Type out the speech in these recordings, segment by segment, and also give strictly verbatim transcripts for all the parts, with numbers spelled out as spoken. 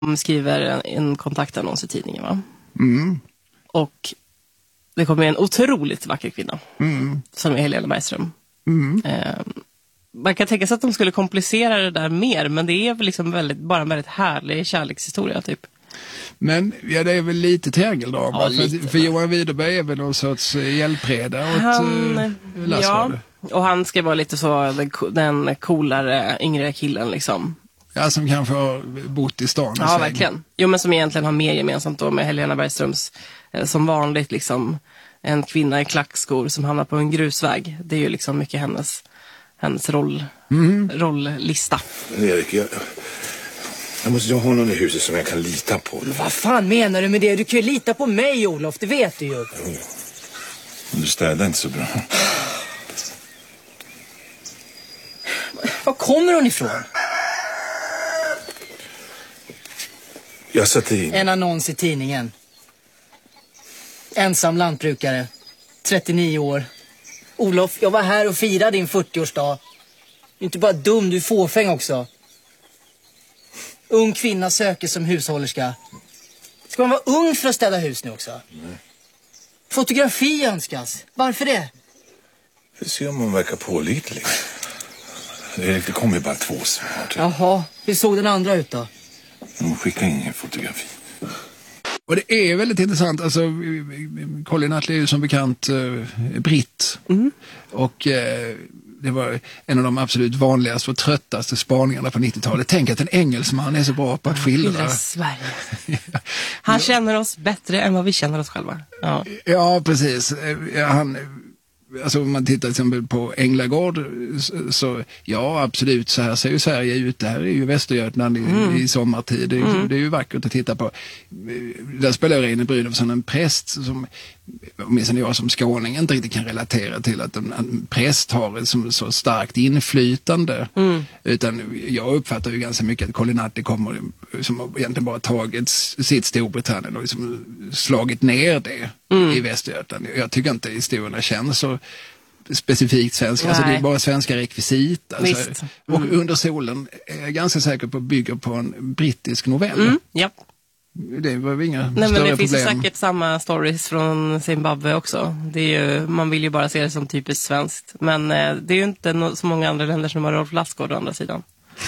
De skriver en, en kontaktannons i tidningen, va? Mm. Och det kommer en otroligt vacker kvinna. Mm. Som är Helena Bergström. Mm. Eh, man kan tänka sig att de skulle komplicera det där mer. Men det är väl liksom väldigt, bara en väldigt härlig kärlekshistoria typ. Men ja, det är väl lite tegeldrama. Ja, för, lite, för Johan Widerberg är väl någon sorts hjälpreda åt han, uh, Lassgård. Ja, och han ska vara lite så den, den coolare yngre killen liksom. Ja, som kanske har bott i stan. Ja, verkligen. Jo, men som egentligen har mer gemensamt då med Helena Bergströms eh, som vanligt liksom en kvinna i klackskor som hamnar på en grusväg. Det är ju liksom mycket hennes hennes roll, mm. rolllista. Erik, jag, jag måste ha någon i huset som jag kan lita på. Men vad fan menar du med det? Du kan ju lita på mig, Olof, det vet du ju. Jo, du städar inte så bra. Var kommer hon ifrån? Jag satte in en annons i tidningen. Ensam lantbrukare, trettionio år. Olof, jag var här och firade din fyrtioårsdag. Du är inte bara dum, du är fåfäng också. Ung kvinna söker som hushållerska. Ska man vara ung för att städa hus nu också? Nej. Fotografi önskas. Varför det? För att se om hon verkar pålitlig. Erik, det kommer ju bara två snart. Jaha, hur såg den andra ut då? Hon skickar ingen fotografi. Och det är väldigt intressant. Alltså, Colin Nutley är ju som bekant uh, britt. Mm. Och uh, det var en av de absolut vanligaste och tröttaste spaningarna på nittiotalet. Tänk att en engelsman är så bra på att skildra. Lilla Sverige. Han känner oss bättre än vad vi känner oss själva. Ja, ja precis. Han... Alltså om man tittar till exempel på Änglagård så ja absolut så här ser ju Sverige ut. Det här är ju Västergötland i, mm. i sommartid. Det är, mm. det är ju vackert att titta på. Där spelar Reine Brynolf som en präst som åtminstone jag som skåning inte riktigt kan relatera till att en, en präst har ett som, så starkt inflytande. Mm. Utan jag uppfattar ju ganska mycket att Colin Nutley kommer som egentligen bara tagit sitt Storbritannien och liksom slagit ner det mm. i Västergötland. Jag tycker inte historierna känns så specifikt svenska. Alltså det är bara svenska rekvisit. Alltså, mm. Och Under solen är jag ganska säker på bygger på en brittisk novell. Mm. Ja. Det var väl inga Nej, större men det problem. finns ju säkert samma stories från Zimbabwe också. Det är ju, man vill ju bara se det som typiskt svenskt. Men eh, det är ju inte no- så många andra länder som har Rolf Lassgård å andra sidan.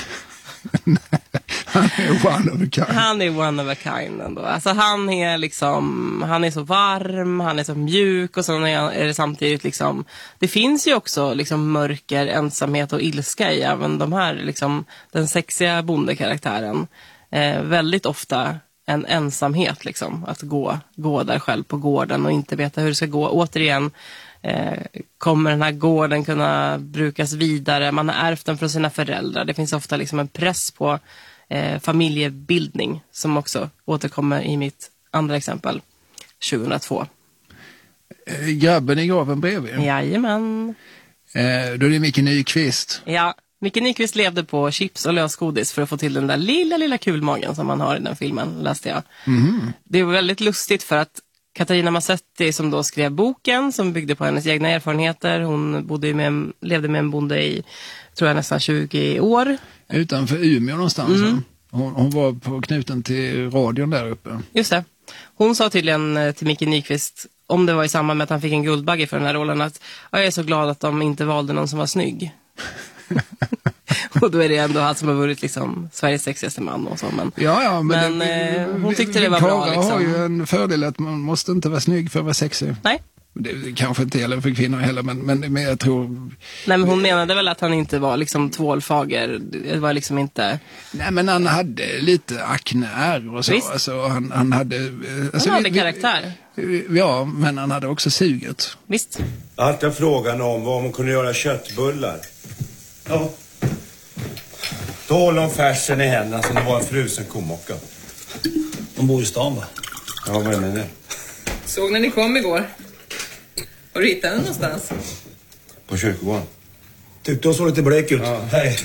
Han är one of a kind. Han är one of a kind ändå. Alltså han är liksom, han är så varm, han är så mjuk och så är det samtidigt liksom, det finns ju också liksom mörker, ensamhet och ilska i även de här liksom, den sexiga bondekaraktären. Eh, väldigt ofta en ensamhet liksom, att gå, gå där själv på gården och inte veta hur det ska gå. Återigen, eh, kommer den här gården kunna brukas vidare? Man har ärvt den från sina föräldrar. Det finns ofta liksom en press på eh, familjebildning som också återkommer i mitt andra exempel, tjugohundratvå. Eh, grabben i graven bredvid. Jajamän. Eh, då är det Micke Nyqvist. Ja. Micke Nyqvist levde på chips och lösgodis för att få till den där lilla, lilla kulmagen som man har i den filmen, läste jag. Mm. Det var väldigt lustigt för att Katarina Massetti som då skrev boken som byggde på hennes egna erfarenheter, hon bodde med en, levde med en bonde i, tror jag, nästan tjugo år. Utanför Umeå någonstans. Mm. Hon, hon var på knuten till radion där uppe. Just det. Hon sa tydligen till Micke Nyqvist, om det var i samband med att han fick en Guldbagge för den här rollen, att jag är så glad att de inte valde någon som var snygg. Och då är det ändå han som har varit liksom Sveriges sexigaste man och så. Men, ja, ja, men, men det, eh, hon tyckte det var bra. Kara liksom. har ju en fördel att man måste inte vara snygg för att vara sexig. Nej. Det kanske inte gäller för kvinnor heller, men, men, men jag tror... Nej, men hon menade väl att han inte var liksom tvålfager. Det var liksom inte... Nej, men han hade lite aknär och så. Visst. Alltså, han, han hade... Alltså, han hade vi, karaktär. Vi, ja, men han hade också suget. Visst. Allt är frågan om vad man kunde göra köttbullar. Ja. Då håller de färsen i händerna som det var en frusen komocka. De bor i stan, va? Ja, vad är det? Såg när ni kom igår. Har du hittat den någonstans? På kyrkogården. Tyckte hon såg lite blek ut. Ja, hej.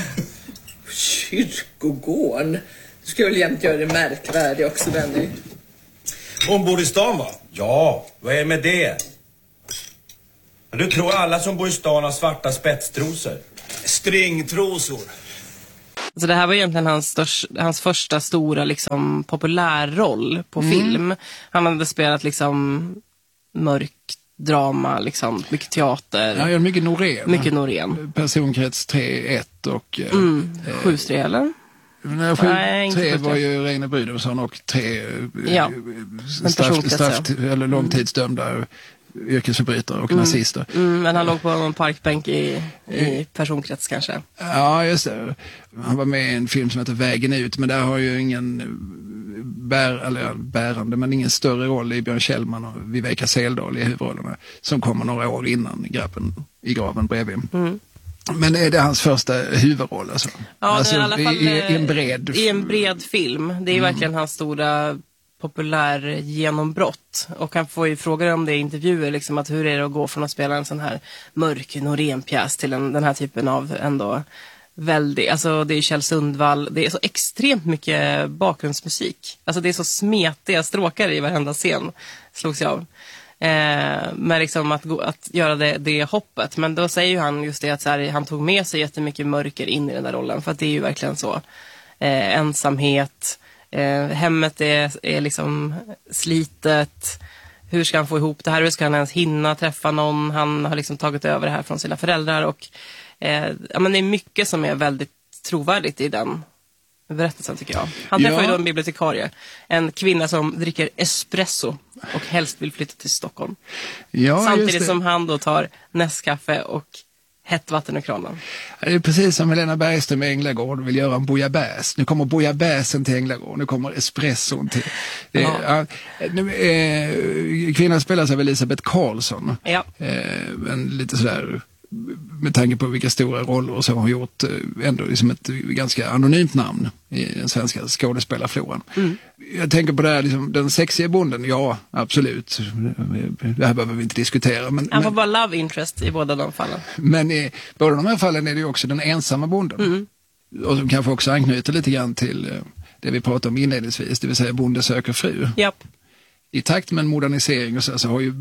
Kyrkogården? Du ska väl jämt göra det märkvärdigt också, Benny. Hon bor i stan, va? Ja, vad är med det? Men du tror alla som bor i stan har svarta spetstrosor? Stringtrosor. Så det här var egentligen hans, störst, hans första stora liksom, populärroll på mm. film. Han hade spelat liksom mörk drama, liksom, mycket teater. Ja, mycket Norén. Mycket Norén. Personkrets tre ett och... Mm. Eh, sju tre eller? Nej, sju, Nej tre var ju Reine Brydolfsson och tre ja. straff, straff, eller långtidsdömda mm. yrkesförbrytare och mm. nazister. Mm, men han låg på en parkbänk i, i personkrets kanske. Ja, just det. Han var med i en film som heter Vägen ut, men där har ju ingen bär, eller bärande, men ingen större roll i Björn Kjellman och Viveka Seldal i huvudrollerna, som kommer några år innan Grabben i graven bredvid. Mm. Men är det hans första huvudroll alltså? Ja, alltså, i alla fall i, i, en bred... i en bred film. Det är mm. verkligen hans stora populär genombrott. Och han får ju frågor om det i intervjuer, liksom, att hur är det att gå från att spela en sån här mörk Norén-pjäs till en, den här typen av ändå väldigt, alltså det är Kjell Sundvall, det är så extremt mycket bakgrundsmusik. Alltså det är så smetiga stråkar i varenda scen, slogs jag av. Eh, men liksom att, gå, att göra det, det hoppet. Men då säger ju han just det att så här, han tog med sig jättemycket mörker in i den där rollen. För att det är ju verkligen så. Eh, ensamhet, eh, hemmet är, är liksom slitet. Hur ska han få ihop det här? Hur ska han ens hinna träffa någon? Han har liksom tagit över det här från sina föräldrar. Och eh, ja, men det är mycket som är väldigt trovärdigt i den berättelsen, tycker jag. Han träffar ja. ju då en bibliotekarie. En kvinna som dricker espresso och helst vill flytta till Stockholm. Ja, samtidigt som han då tar Nescafé och hett vatten ur kranen. Det är precis som Helena Bergström i Änglagård vill göra en bouillabaisse. Nu kommer bouillabaisen till Änglagård. Nu kommer espresson till... Det, ja. Ja, nu, eh, kvinnan spelas av Elisabeth Karlsson. Ja. Eh, en lite sådär... med tanke på vilka stora roller som har gjort ändå liksom ett ganska anonymt namn i den svenska skådespelarfloran. Mm. Jag tänker på det här, liksom, den sexiga bonden, ja, absolut. Det här behöver vi inte diskutera. Men, Han får bara love interest i båda de fallen. Men i båda de här fallen är det ju också den ensamma bonden. Mm. Och som kanske också anknyter lite grann till det vi pratade om inledningsvis, det vill säga bonde söker fru. Japp. I takt med en modernisering och så, så har ju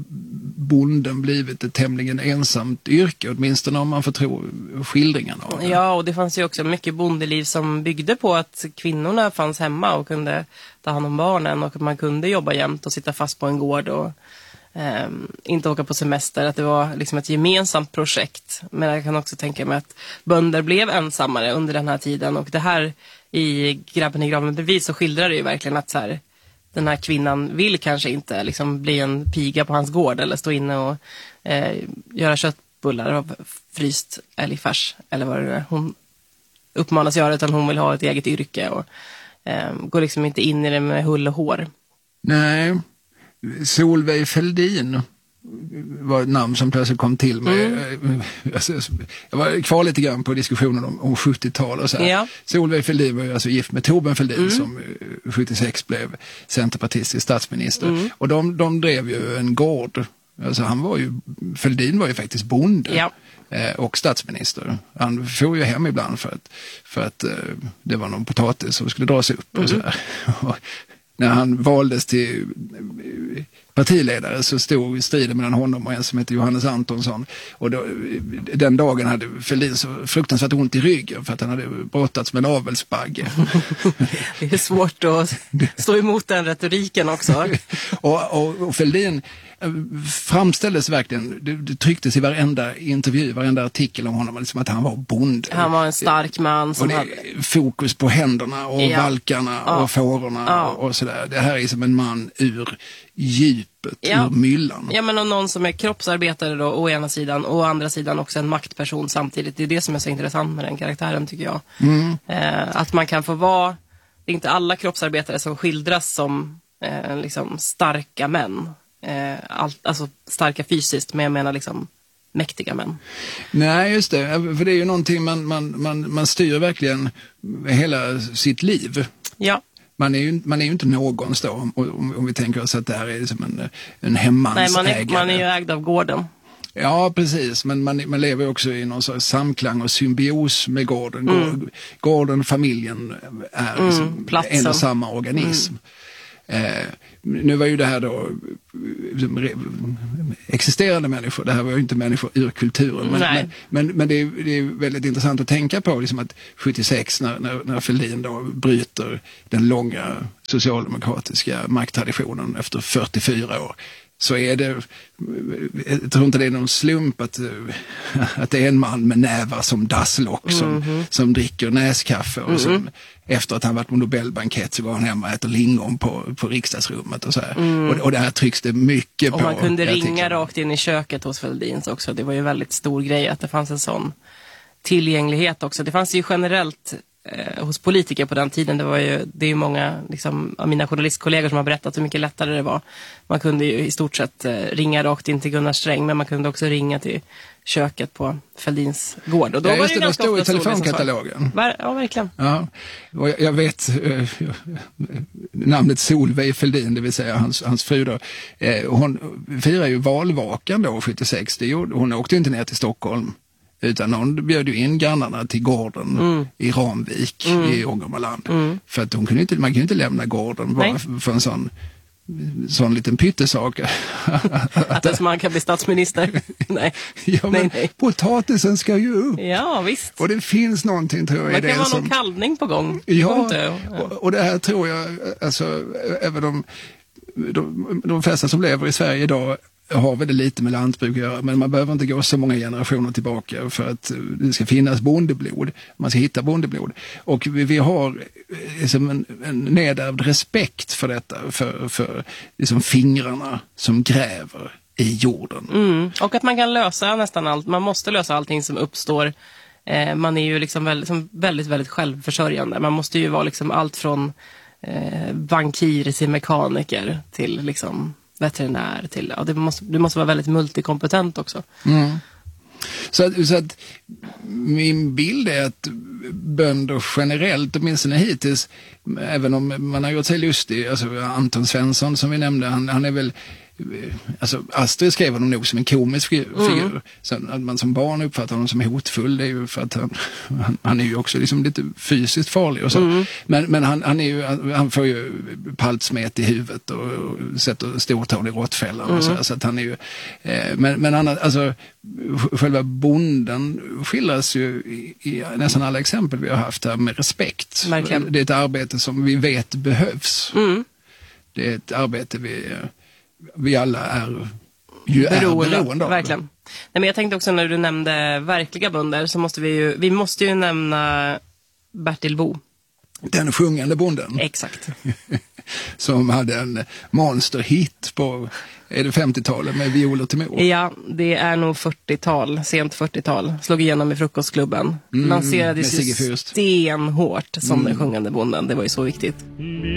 bonden blivit ett tämligen ensamt yrke, åtminstone om man får tro skildringarna av det. Ja, och det fanns ju också mycket bondeliv som byggde på att kvinnorna fanns hemma och kunde ta hand om barnen, och att man kunde jobba jämt och sitta fast på en gård och eh, inte åka på semester. Att det var liksom ett gemensamt projekt. Men jag kan också tänka mig att bönder blev ensammare under den här tiden, och det här i Grabben i graven bredvid så skildrar det ju verkligen att så här, den här kvinnan vill kanske inte liksom bli en piga på hans gård eller stå inne och eh, göra köttbullar av fryst älgfärs eller vad det är hon uppmanas göra, utan hon vill ha ett eget yrke och eh, går liksom inte in i det med hull och hår. Nej, Solveig Fälldin var ett namn som plötsligt kom till mig. Mm. Jag var kvar lite grann på diskussionen om, om sjuttiotal och så här. Ja. Solveig Fälldin var ju alltså gift med Torbjörn Fälldin mm. som sjuttiosex blev centerpartistisk statsminister. Mm. Och de, de drev ju en gård. Alltså han var ju, Fälldin var ju faktiskt bonde. Ja. Och statsminister. Han får ju hem ibland för att, för att det var någon potatis som skulle dras upp och mm. så här. När han valdes till partiledare så stod striden mellan honom och en som heter Johannes Antonsson. Och då, den dagen hade Fälldin så fruktansvärt ont i ryggen för att han hade brottats med en avelsbagge. Det är svårt att stå emot den retoriken också. och, och, och Fälldin framställdes verkligen, det, det trycktes i varenda intervju, varenda artikel om honom, liksom att han var bonde. Han var en stark man som och det, hade... fokus på händerna och ja. valkarna ja. och fårorna ja. och, och sådär. Det här är som en man ur djupet, ja. ur myllan. Ja, men och någon som är kroppsarbetare då, å ena sidan, och å andra sidan också en maktperson samtidigt. Det är det som är så intressant med den karaktären, tycker jag. Mm. Eh, att man kan få vara, det är inte alla kroppsarbetare som skildras som eh, liksom starka män. Eh, allt, alltså starka fysiskt, men jag menar liksom mäktiga män. Nej, just det. För det är ju någonting man, man, man, man styr verkligen hela sitt liv. Ja. Man är ju, man är ju inte någons då, om, om, om vi tänker oss att det här är som en, en hemmansägare. Nej, man är, man är ju ägd av gården. Ja, precis. Men man, man lever ju också i någon sorts samklang och symbios med gården. Mm. Gården, familjen är mm, en och samma organism. Eh, nu var ju det här då existerande människor, det här var ju inte människor ur kulturen. Men, men, men, men det, är, det är väldigt intressant att tänka på liksom att sjuttiosex när, när, när Fälldin då bryter den långa socialdemokratiska makttraditionen efter fyrtiofyra år. Så är det, jag tror inte det är någon slump att, att det är en man med nävar som dasslock som, mm-hmm. som dricker näskaffe och som mm-hmm. efter att han varit på Nobelbankett så går han hem och äter lingon på, på riksdagsrummet och så här. Mm. Och, och det här trycks det mycket och på. Och man kunde ringa tycker. rakt in i köket hos Fälldins också. Det var ju väldigt stor grej att det fanns en sån tillgänglighet också. Det fanns ju generellt eh, hos politiker på den tiden. Det var ju, det är ju många liksom, av mina journalistkollegor som har berättat hur mycket lättare det var. Man kunde ju i stort sett eh, ringa rakt in till Gunnar Sträng, men man kunde också ringa till köket på Fälldins gård. Och då ja, var just det, det, det stod i telefonkatalogen. Var, ja, verkligen. Ja, och jag, jag vet äh, namnet Solveig Fälldin, det vill säga hans, hans fru då. Eh, hon firar ju valvakan då sjuttiosex. Det gjorde, hon åkte inte ner till Stockholm. Utan hon bjöd ju in grannarna till gården mm. i Ramvik mm. i Ångermanland. Mm. För att hon kunde inte, man kunde inte lämna gården bara för, för en sån sån liten pyttesak. Att det man kan bli statsminister. Nej. Ja, men nej, nej. Potatisen ska ju upp. Ja, visst. Och det finns någonting, tror jag. Det kan det vara som... någon kallning på gång. Ja, ja. Och, och det här tror jag, alltså, även de, de, de flesta som lever i Sverige idag har väldigt lite med lantbruk att göra, men man behöver inte gå så många generationer tillbaka för att det ska finnas bondeblod. Man ska hitta bondeblod. Och vi, vi har liksom en, en nedärvd respekt för detta, för, för liksom fingrarna som gräver i jorden. Mm. Och att man kan lösa nästan allt. Man måste lösa allting som uppstår. Eh, man är ju liksom väldigt, som väldigt, väldigt självförsörjande. Man måste ju vara liksom allt från eh, bankir till mekaniker till liksom veterinär till, ja, det måste, du måste vara väldigt multikompetent också. Mm. Så, att, så att min bild är att bönder generellt, åtminstone hittills, även om man har gjort sig lustig, alltså Anton Svensson som vi nämnde, han, han är väl, alltså Astrid skrev honom nog som en komisk figur. Mm. Så att man som barn uppfattar honom som hotfull, det är ju för att han, han, han är ju också liksom lite fysiskt farlig och så. Mm. Men, men han, han, är ju, han får ju paltsmet i huvudet och, och sätter stortån i råttfällan mm. och så, så att han är ju, eh, men, men han, alltså själva bonden skildras ju i, i nästan alla exempel vi har haft här med respekt. Verkligen. Det är ett arbete som vi vet behövs. Mm. Det är ett arbete vi vi alla är ju beroende, är beroende av. Verkligen. Nej, men jag tänkte också när du nämnde verkliga bönder så måste vi ju, vi måste ju nämna Bertil Bo. Den sjungande bonden. Exakt. Som hade en monsterhit på, är det femtiotalet med violer till mor? Ja, det är nog fyrtiotal, sent fyrtiotal. Slog igenom i frukostklubben. Mm, Lanserades ju stenhårt som mm. den sjungande bonden. Det var ju så viktigt.